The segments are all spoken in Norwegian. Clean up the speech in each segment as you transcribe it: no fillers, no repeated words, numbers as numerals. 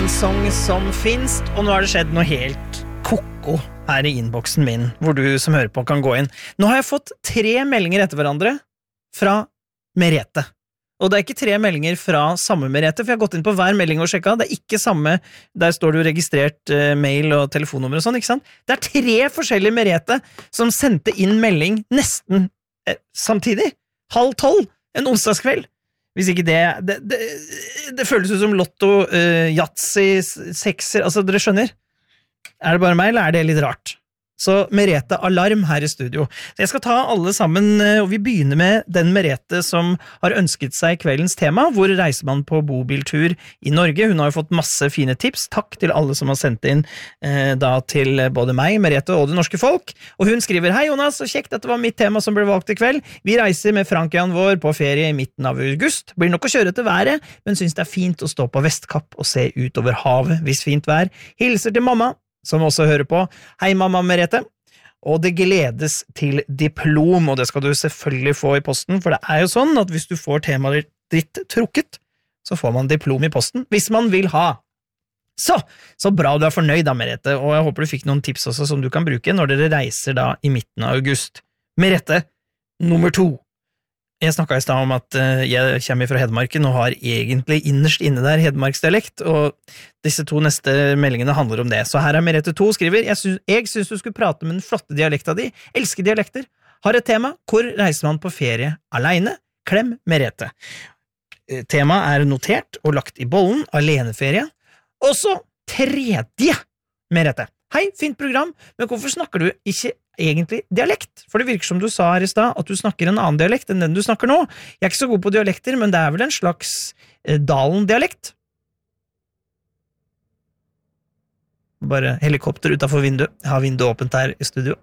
en sang som finnes, og nå har det skjedd noe helt koko her i innboksen min, hvor du som hører på kan gå inn. Nå har jeg fått 3 meldinger etter hverandre fra Merete. Og det er ikke 3 meldinger fra samme Merete, for jeg har gått inn på hver melding og sjekket. Det er ikke samme, der står det jo registrert mail og telefonnummer og sånn, ikke sant? Det er 3 forskjellige Merete som sendte inn melding nesten samtidig. 11:30, en onsdagskveld. Hvis ikke det føles ut som lotto, Yatzy, sekser, altså dere skjønner. Er det bare meg, eller er det litt rart? Så Merete Alarm her i studio. Så jeg skal ta alle sammen, og vi begynner med den Merete som har ønsket seg kveldens tema, hvor reiser man på bobiltur i Norge. Hun har jo fått masse fine tips. Takk til alle som har sendt inn da til både meg, Merete og det norske folk. Og hun skriver, hei Jonas, så kjekt, dette var mitt tema som ble valgt i kveld. Vi reiser med Frankian vår på ferie i midten av august. Blir nok å kjøre til været, men synes det er fint å stå på Vestkapp og se ut over havet hvis fint vær. Hilser til mamma, som også hører på. Hei mamma Merete. Og det gledes til diplom, og det skal du selvfølgelig få i posten, for det er jo sånn at hvis du får temaet ditt trukket, så får man diplom i posten, hvis man vil ha. Så bra du er fornøyd da, Merete, og jeg håper du fikk noen tips også som du kan bruke når dere reiser da i midten av august. Merete, nummer 2. Jeg snakket i sted om at jeg kommer fra Hedmarken og har egentlig innerst inne der hedmarksdialekt, og disse 2 neste meldingene handler om det. Så her er Merete 2 skriver, jeg synes du skulle prate med den flotte dialekta di, elsker dialekter, har et tema, hvor reiser man på ferie alene? Klem Merete. Temaet er notert og lagt i bollen, aleneferie. Og så 3. Merete. Hei, fint program, men hvorfor snakker du ikke egentlig dialekt? For det virker som du sa her i sted, at du snakker en annen dialekt enn den du snakker nå. Jeg er ikke så god på dialekter, men det er vel en slags Dalen-dialekt. Bare helikopter utenfor vinduet. Jeg har vinduet åpent her i studio.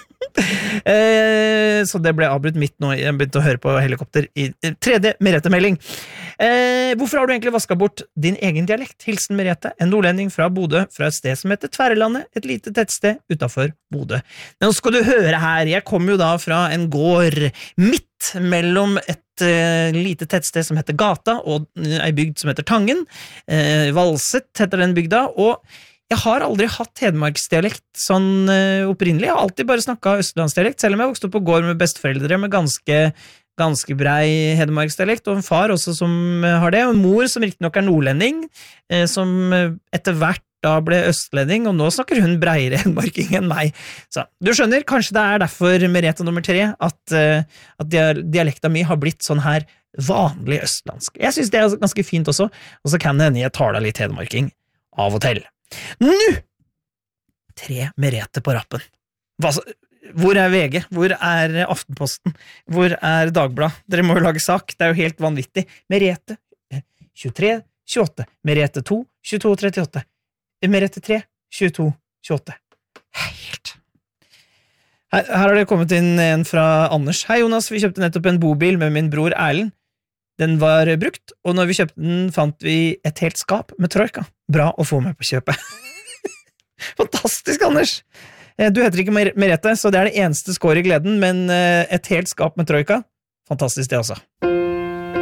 Så det ble avbrutt midt nå. Jeg begynte å høre på helikopter i 3. Merete-melding. Hvorfor har du egentlig vasket bort din egen dialekt? Hilsen Merete, en nordlending fra Bodø, fra et sted som heter Tverrelandet, et lite tettsted utenfor Bodø. Nå skal du høre her, jeg kom jo da fra en gård midt mellom et lite tettsted som heter Gata, og en bygd som heter Tangen. Valset heter den bygda, og jeg har aldri hatt hedmarksdialekt sånn opprinnelig. Jeg har alltid bare snakket østlandsdialekt, selv om jeg vokste opp på gård med besteforeldre med ganske brei hedmarksdialekt, og en far også som har det, og en mor som riktignok er nordlending, som etter hvert da ble østlending, og nå snakker hun breiere hedmarking enn meg. Så du skjønner, kanskje det er derfor Merete nummer 3, at dialekta mi har blitt sånn her vanlig østlandsk. Jeg synes det er ganske fint også, og så kan det hende jeg taler litt hedmarking av og til. Nå! 3 Merete på rappen. Hvor er VG? Hvor er Aftenposten? Hvor er Dagbladet? Dere må jo lage sak, det er jo helt vanvittig. Merete 23-28. Merete 2 22-38. Merete 3 22-28. Helt. Her har det kommet inn en fra Anders. Hei Jonas, vi kjøpte nettopp en bobil med min bror Erlend. Den var brukt, og når vi kjøpte den, fant vi et helt skap med troika. Bra å få med på kjøpet. Fantastisk, Anders! Du heter ikke Merete, så det er det eneste skår i gleden, men et helt skap med troika. Fantastisk det også.